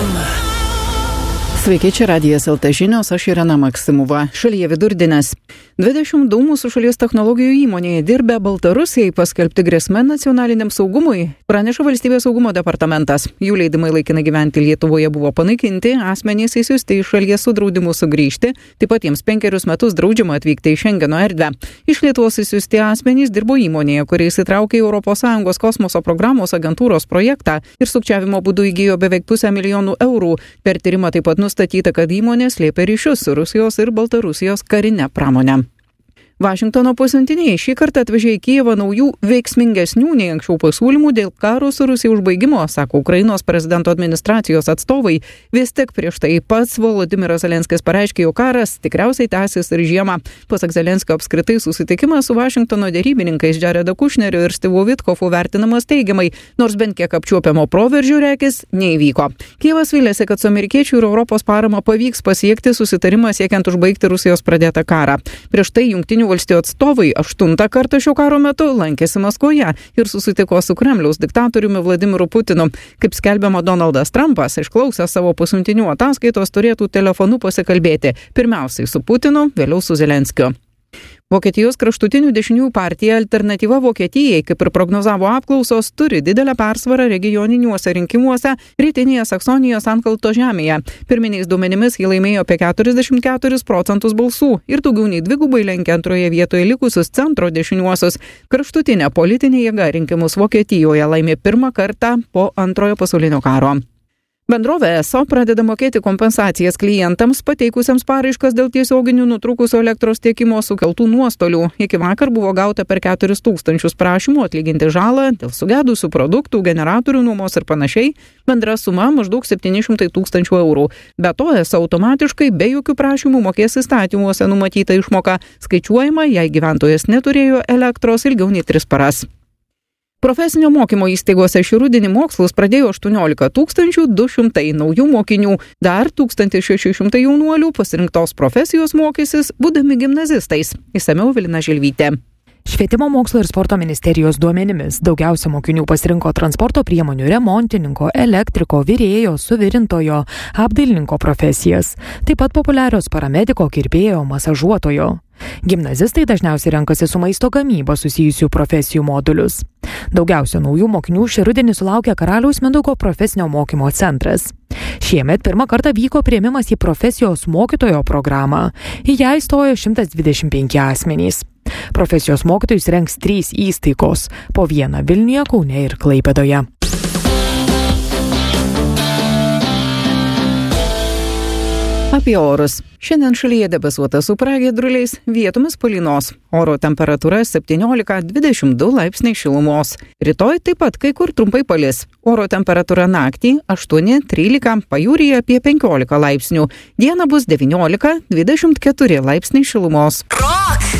Sveiki, čia Radijas LT žinios, aš Irena Maksimova. Šalyje vidurdienis. 22 mūsų šalies technologijų įmonėje dirbę Baltarusijai paskelbti grėsme nacionaliniam saugumui, praneša Valstybės saugumo departamentas. Jų leidimai laikinai gyventi Lietuvoje buvo panaikinti, asmenys įsiųsti iš šalies su draudimu sugrįžti, taip pat jiems 5 metus draudžiama atvykti į Šengeno erdvę. Iš Lietuvos įsiųsti asmenys dirbo įmonėje, kuri įsitraukė į ES kosmoso programos agentūros projektą ir sukčiavimo būdu įgijo beveik 500 000 eurų. Per tyrimą taip pat nustatyta, kad įmonė slėpė ryšius su Rusijos ir Baltarusijos karine pramone. Vašingtono pasiuntiniai šį kartą atvežė į Kijevą naujų veiksmingesnių nei anksčiau pasiūlymų dėl karo su Rusija užbaigimo, sako Ukrainos prezidento administracijos atstovai. Vis tik prieš tai pats Volodymyras Zelenskis pareiškė, jog karas tikriausiai tęsis ir žiemą. Pasak Zelenskio, apskritai susitikimas su Vašingtono derybininkais Jaredu Kušneriu ir Stevu Vitkofu vertinamas teigiamai, nors bent kiek apčiuopiamo proveržių regis neįvyko. Kijevas vylėsi, kad su amerikiečių ir Europos parama pavyks pasiekti susitarimą siekiant užbaigti Rusijos pradėtą karą. Prieš tai Jungtinių valstijų atstovai 8 kartą šio karo metu lankėsi Maskvoje ir susitiko su Kremliaus diktatoriumi Vladimiru Putinu. Kaip skelbiama, Donaldas Trumpas, išklausęs savo pasiuntinių ataskaitos, turėtų telefonu pasikalbėti pirmiausiai su Putinu, vėliau su Zelenskiu. Vokietijos kraštutinių dešiniųjų partija Alternatyva Vokietijai, kaip ir prognozavo apklausos, turi didelę persvarą regioniniuose rinkimuose rytinėje Saksonijos Anhalto žemėje. Pirminiais duomenimis jį laimėjo apie 44% balsų ir daugiau nei dvigubai lenkia antroje vietoje likusius centro dešiniuosius. Kraštutinė politinė jėga rinkimus Vokietijoje laimė pirmą kartą po Antrojo pasaulinio karo. Bendrovė ESO pradeda mokėti kompensacijas klientams pateikusiems paraiškas dėl tiesioginių nutrūkusio elektros tiekimo sukeltų nuostolių. Iki vakar buvo gauta per 4000 prašymų atlyginti žalą dėl sugedusių produktų, generatorių nuomos ir panašiai. Bendra suma maždaug 700 000 eurų. Be to, ESO automatiškai be jokių prašymų mokės įstatymuose numatytą išmoką. Skaičiuojama, jei gyventojas neturėjo elektros ilgiau nei 3 paras. Profesinio mokymo įstaigose šį rudenį mokslus pradėjo 18 200 naujų mokinių. Dar 1600 jaunuolių pasirinktos profesijos mokysis, būdami gimnazistais. Išsamiau Vilina Žilvytė. Švietimo mokslo ir sporto ministerijos duomenimis daugiausia mokinių pasirinko transporto priemonių remontininko, elektriko, virėjo, suvirintojo, apdailininko profesijas. Taip pat populiarios paramediko, kirpėjo, masažuotojo. Gimnazistai dažniausiai renkasi su maisto gamyba susijusių profesijų modulius. Daugiausia naujų mokinių šį rudenį sulaukė Karaliaus Mindaugo profesinio mokymo centras. Šiemet pirmą kartą vyko priėmimas į profesijos mokytojo programą. Į ją įstojo 125 asmenys. Profesijos mokytojus rengs 3 įstaigos, po 1 Vilniuje, Kaune ir Klaipėdoje. Apie orus. Šiandien šalyje debesuota su pragiedruliais, vietomis palynos. Oro temperatūra 17–22 laipsniai šilumos. Rytoj taip pat kai kur trumpai palis. Oro temperatūra naktį 8–13, pajūryje apie 15 laipsnių. Dieną bus 19–24 laipsniai šilumos. Rock!